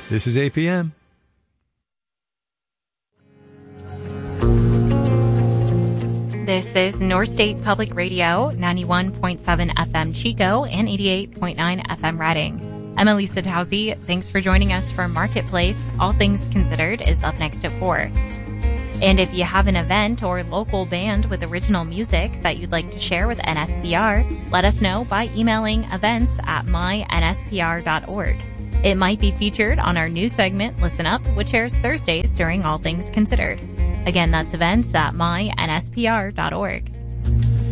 This is APM. This is North State Public Radio, 91.7 FM Chico and 88.9 FM Reading. I'm Elisa Tausi. Thanks for joining us for Marketplace. All Things Considered is up next at 4. And if you have an event or local band with original music that you'd like to share with NSPR, let us know by emailing events@mynspr.org. It might be featured on our new segment, Listen Up, which airs Thursdays during All Things Considered. Again, that's events@mynspr.org.